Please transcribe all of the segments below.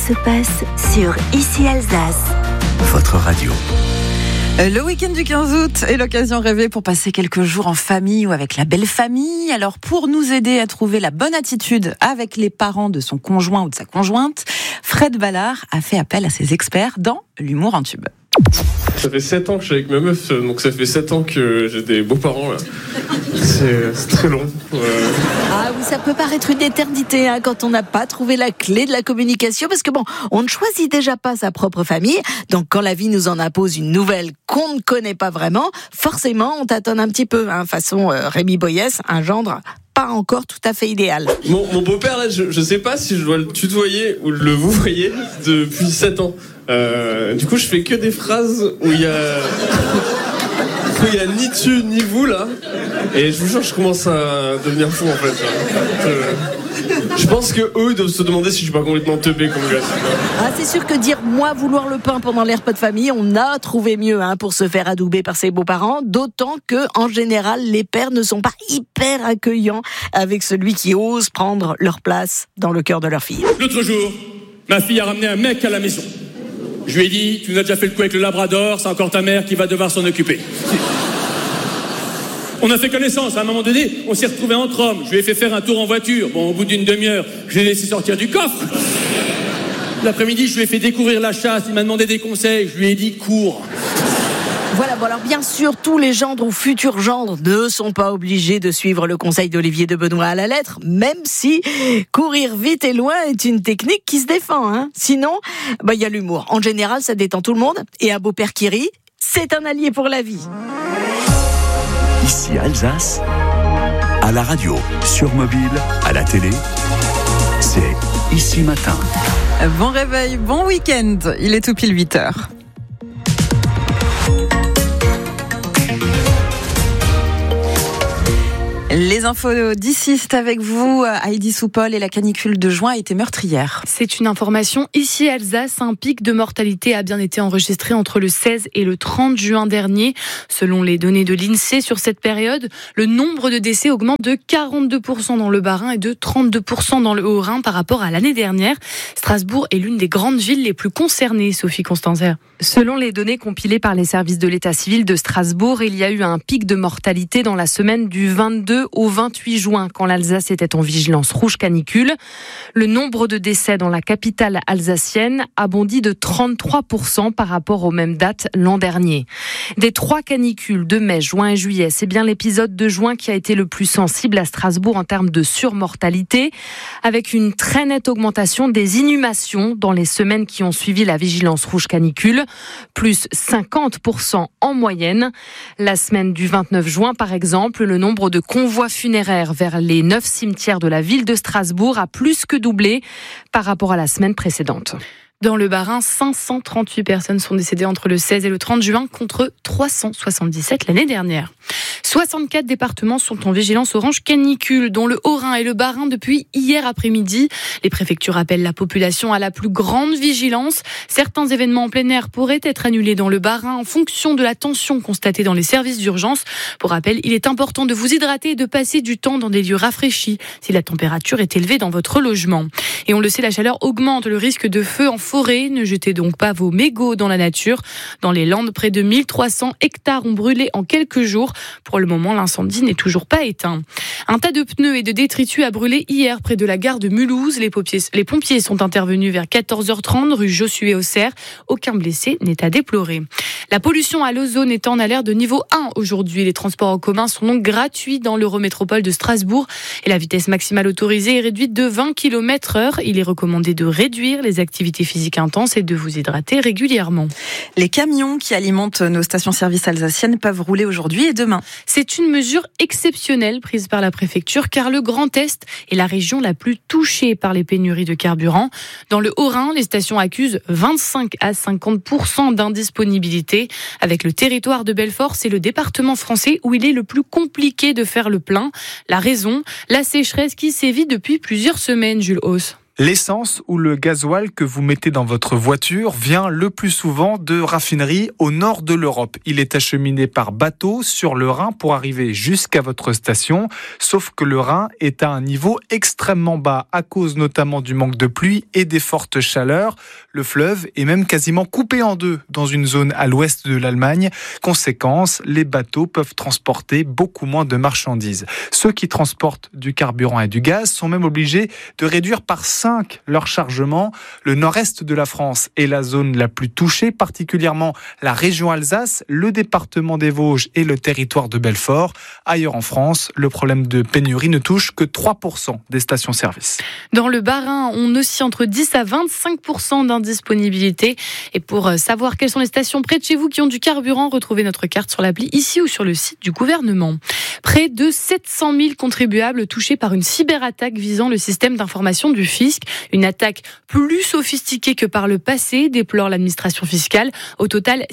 Se passe sur Ici Alsace. Votre radio. Le week-end du 15 août est l'occasion rêvée pour passer quelques jours en famille ou avec la belle famille. Alors pour nous aider à trouver la bonne attitude avec les parents de son conjoint ou de sa conjointe, Fred Ballard a fait appel à ses experts dans l'humour en tube. Ça fait 7 ans que je suis avec ma meuf, donc ça fait 7 ans que j'ai des beaux-parents là. C'est très long. Ah oui, ça peut paraître une éternité quand on n'a pas trouvé la clé de la communication, parce que on ne choisit déjà pas sa propre famille, donc quand la vie nous en impose une nouvelle qu'on ne connaît pas vraiment, forcément on tâtonne un petit peu, façon Rémi Boyès, un gendre pas encore tout à fait idéal. Mon beau-père là, je sais pas si je dois le tutoyer ou le vouvoyer depuis 7 ans. Du coup je fais que des phrases où il y a ni tu ni vous là, et je vous jure je commence à devenir fou en fait. Je pense que eux doivent se demander si je suis pas complètement teubé comme gars. C'est sûr que dire moi vouloir le pain pendant les repas de famille, on a trouvé mieux pour se faire adouber par ses beaux-parents, d'autant que en général les pères ne sont pas hyper accueillants avec celui qui ose prendre leur place dans le cœur de leur fille. L'autre jour, ma fille a ramené un mec à la maison. Je lui ai dit, tu nous as déjà fait le coup avec le Labrador, c'est encore ta mère qui va devoir s'en occuper. On a fait connaissance, à un moment donné, on s'est retrouvés entre hommes. Je lui ai fait faire un tour en voiture. Au bout d'une demi-heure, je l'ai laissé sortir du coffre. L'après-midi, je lui ai fait découvrir la chasse, il m'a demandé des conseils, je lui ai dit, cours. Voilà, alors bien sûr, tous les gendres ou futurs gendres ne sont pas obligés de suivre le conseil d'Olivier de Benoît à la lettre, même si courir vite et loin est une technique qui se défend. Sinon, il y a l'humour. En général, ça détend tout le monde, et un beau-père qui rit, c'est un allié pour la vie. Ici Alsace, à la radio, sur mobile, à la télé, c'est Ici Matin. Bon réveil, bon week-end, il est tout pile 8h. Les infos d'ici, c'est avec vous, Heidi Soupol, et la canicule de juin a été meurtrière. C'est une information. Ici, Alsace, un pic de mortalité a bien été enregistré entre le 16 et le 30 juin dernier. Selon les données de l'INSEE sur cette période, le nombre de décès augmente de 42% dans le Bas-Rhin et de 32% dans le Haut-Rhin par rapport à l'année dernière. Strasbourg est l'une des grandes villes les plus concernées, Sophie Constanzer. Selon les données compilées par les services de l'état civil de Strasbourg, il y a eu un pic de mortalité dans la semaine du 22 au 28 juin, quand l'Alsace était en vigilance rouge canicule. Le nombre de décès dans la capitale alsacienne a bondi de 33% par rapport aux mêmes dates l'an dernier. Des 3 canicules de mai, juin et juillet, c'est bien l'épisode de juin qui a été le plus sensible à Strasbourg en termes de surmortalité, avec une très nette augmentation des inhumations dans les semaines qui ont suivi la vigilance rouge canicule, plus 50% en moyenne. La semaine du 29 juin, par exemple, le nombre de convois funéraires vers les 9 cimetières de la ville de Strasbourg a plus que doublé par rapport à la semaine précédente. Dans le Bas-Rhin, 538 personnes sont décédées entre le 16 et le 30 juin contre 377 l'année dernière. 64 départements sont en vigilance orange canicule, dont le Haut-Rhin et le Bas-Rhin depuis hier après-midi. Les préfectures appellent la population à la plus grande vigilance. Certains événements en plein air pourraient être annulés dans le Bas-Rhin en fonction de la tension constatée dans les services d'urgence. Pour rappel, il est important de vous hydrater et de passer du temps dans des lieux rafraîchis si la température est élevée dans votre logement. Et on le sait, la chaleur augmente le risque de feu en forêt. Ne jetez donc pas vos mégots dans la nature. Dans les Landes, près de 1300 hectares ont brûlé en quelques jours. Pour le moment, l'incendie n'est toujours pas éteint. Un tas de pneus et de détritus a brûlé hier près de la gare de Mulhouse. Les pompiers sont intervenus vers 14h30 rue Josué-Auxerre. Aucun blessé n'est à déplorer. La pollution à l'ozone est en alerte de niveau 1 aujourd'hui. Les transports en commun sont donc gratuits dans l'Eurométropole de Strasbourg et la vitesse maximale autorisée est réduite de 20 km/h. Il est recommandé de réduire les activités physiques intenses et de vous hydrater régulièrement. Les camions qui alimentent nos stations-service alsaciennes peuvent rouler aujourd'hui et demain. C'est une mesure exceptionnelle prise par la préfecture car le Grand Est est la région la plus touchée par les pénuries de carburant. Dans le Haut-Rhin, les stations accusent 25 à 50% d'indisponibilité. Avec le territoire de Belfort, c'est le département français où il est le plus compliqué de faire le plein. La raison, la sécheresse qui sévit depuis plusieurs semaines, Jules Hauss. L'essence ou le gasoil que vous mettez dans votre voiture vient le plus souvent de raffineries au nord de l'Europe. Il est acheminé par bateau sur le Rhin pour arriver jusqu'à votre station. Sauf que le Rhin est à un niveau extrêmement bas à cause notamment du manque de pluie et des fortes chaleurs. Le fleuve est même quasiment coupé en deux dans une zone à l'ouest de l'Allemagne. Conséquence, les bateaux peuvent transporter beaucoup moins de marchandises. Ceux qui transportent du carburant et du gaz sont même obligés de réduire par 5 leur chargement. Le nord-est de la France est la zone la plus touchée, particulièrement la région Alsace, le département des Vosges et le territoire de Belfort. Ailleurs en France, le problème de pénurie ne touche que 3% des stations-service. Dans le Bas-Rhin, on oscille entre 10 à 25% d'indisponibilité. Et pour savoir quelles sont les stations près de chez vous qui ont du carburant, retrouvez notre carte sur l'appli ici ou sur le site du gouvernement. Près de 700 000 contribuables touchés par une cyberattaque visant le système d'information du fisc. Une attaque plus sophistiquée que par le passé, déplore l'administration fiscale. Au total,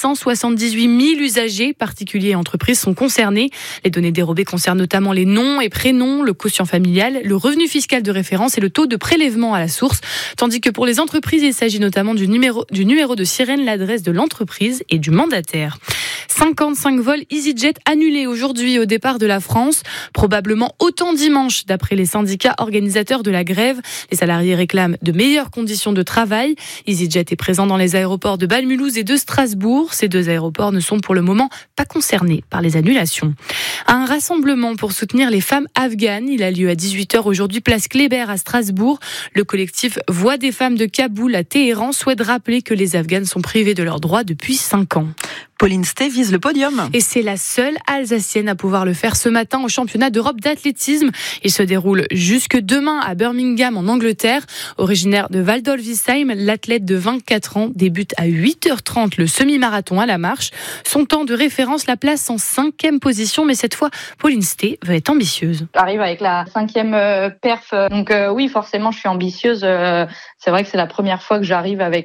678 000 usagers, particuliers et entreprises, sont concernés. Les données dérobées concernent notamment les noms et prénoms, le quotient familial, le revenu fiscal de référence et le taux de prélèvement à la source. Tandis que pour les entreprises, il s'agit notamment du numéro de sirène, l'adresse de l'entreprise et du mandataire. 55 vols EasyJet annulés aujourd'hui au départ de la France, probablement autant dimanche d'après les syndicats organisateurs de la grève. Les salariés réclament de meilleures conditions de travail. EasyJet est présent dans les aéroports de Bâle, Mulhouse et de Strasbourg. Ces deux aéroports ne sont pour le moment pas concernés par les annulations. Un rassemblement pour soutenir les femmes afghanes. Il a lieu à 18h aujourd'hui, place Kléber à Strasbourg. Le collectif Voix des femmes de Kaboul à Téhéran souhaite rappeler que les Afghanes sont privées de leurs droits depuis 5 ans. Pauline Stey vise le podium. Et c'est la seule Alsacienne à pouvoir le faire ce matin au championnat d'Europe d'athlétisme. Il se déroule jusque demain à Birmingham en Angleterre. Originaire de Waldolfisheim, l'athlète de 24 ans débute à 8h30 le semi-marathon à la marche. Son temps de référence la place en 5e position, mais cette fois, Pauline Stey veut être ambitieuse. J'arrive avec la 5e perf, donc oui, forcément, je suis ambitieuse. C'est vrai que c'est la première fois que j'arrive avec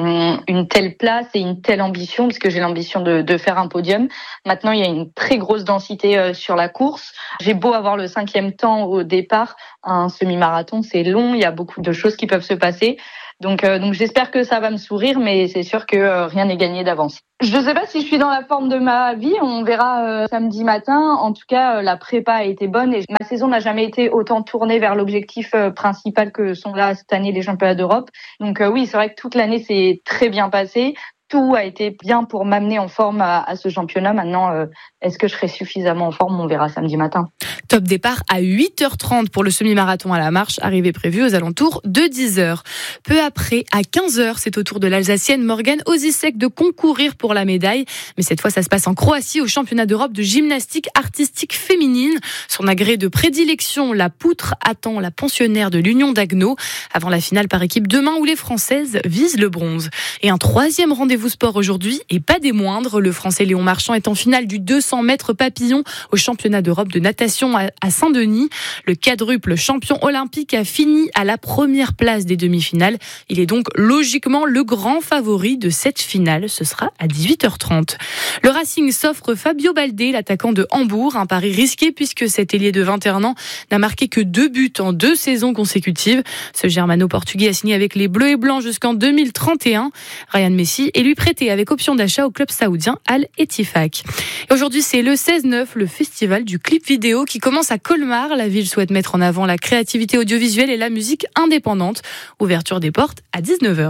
une telle place et une telle ambition, parce que j'ai l'ambition de faire un podium. Maintenant, il y a une très grosse densité sur la course. J'ai beau avoir le 5e temps au départ, un semi-marathon, c'est long, il y a beaucoup de choses qui peuvent se passer. Donc j'espère que ça va me sourire, mais c'est sûr que rien n'est gagné d'avance. Je ne sais pas si je suis dans la forme de ma vie, on verra samedi matin. En tout cas, la prépa a été bonne et ma saison n'a jamais été autant tournée vers l'objectif principal que sont là cette année les championnats d'Europe. Donc oui, c'est vrai que toute l'année s'est très bien passée. Tout a été bien pour m'amener en forme à ce championnat. Maintenant, est-ce que je serai suffisamment en forme ? On verra samedi matin. Top départ à 8h30 pour le semi-marathon à la marche, arrivée prévue aux alentours de 10h. Peu après, à 15h, c'est au tour de l'Alsacienne Morgane Osisek de concourir pour la médaille. Mais cette fois, ça se passe en Croatie au championnat d'Europe de gymnastique artistique féminine. Son agrès de prédilection, la poutre, attend la pensionnaire de l'Union d'Agneau avant la finale par équipe demain où les Françaises visent le bronze. Et un troisième rendez-vous sport aujourd'hui, et pas des moindres. Le Français Léon Marchand est en finale du 200 mètres papillon au championnat d'Europe de natation à Saint-Denis. Le quadruple champion olympique a fini à la première place des demi-finales. Il est donc logiquement le grand favori de cette finale. Ce sera à 18h30. Le Racing s'offre Fabio Baldé, l'attaquant de Hambourg. Un pari risqué puisque cet ailier de 21 ans n'a marqué que 2 buts en 2 saisons consécutives. Ce Germano-Portugais a signé avec les Bleus et Blancs jusqu'en 2031. Ryan Messi est lui prêté avec option d'achat au club saoudien Al-Ettifaq. Et aujourd'hui, c'est le 16-9, le festival du clip vidéo qui commence à Colmar. La ville souhaite mettre en avant la créativité audiovisuelle et la musique indépendante. Ouverture des portes à 19h.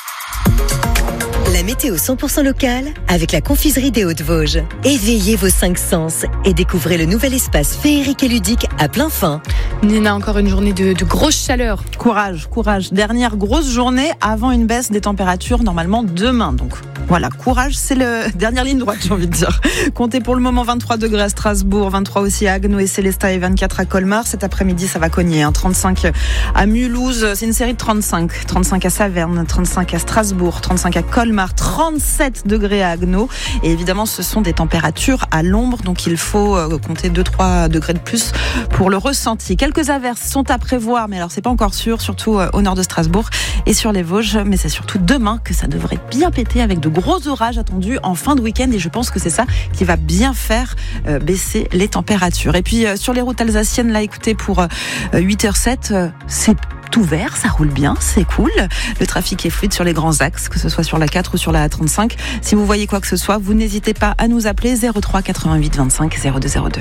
La météo 100% locale avec la confiserie des Hauts-de-Vosges. Éveillez vos 5 sens et découvrez le nouvel espace féerique et ludique à plein fin. Nina, encore une journée de grosse chaleur. Courage. Dernière grosse journée avant une baisse des températures normalement demain. Donc voilà, courage, c'est la dernière ligne droite, j'ai envie de dire. Comptez pour le moment 23 degrés à Strasbourg, 23 aussi à Agneau et Célestat et 24 à Colmar. Cet après-midi, ça va cogner. 35 à Mulhouse, c'est une série de 35. 35 à Saverne, 35 à Strasbourg, 35 à Colmar, 37 degrés à Agneau. Et évidemment, ce sont des températures à l'ombre, donc il faut compter 2-3 degrés de plus pour le ressenti. Quelques averses sont à prévoir, mais alors c'est pas encore sûr, surtout au nord de Strasbourg et sur les Vosges. Mais c'est surtout demain que ça devrait bien péter avec de gros orages attendus en fin de week-end. Et je pense que c'est ça qui va bien faire baisser les températures. Et puis sur les routes alsaciennes, là, écoutez, pour 8h07, c'est tout vert, ça roule bien, c'est cool. Le trafic est fluide sur les grands axes, que ce soit sur la 4 ou sur la A35. Si vous voyez quoi que ce soit, vous n'hésitez pas à nous appeler 03 88 25 0202.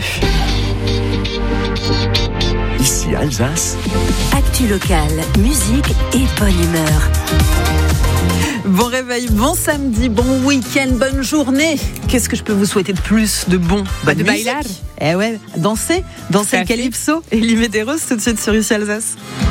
Ici Alsace. Actu locale, musique et bonne humeur. Bon réveil, bon samedi, bon week-end, bonne journée. Qu'est-ce que je peux vous souhaiter de plus, de bon? De bailar. Eh ouais, danser le calypso et l'Imédéros tout de suite sur Ici Alsace.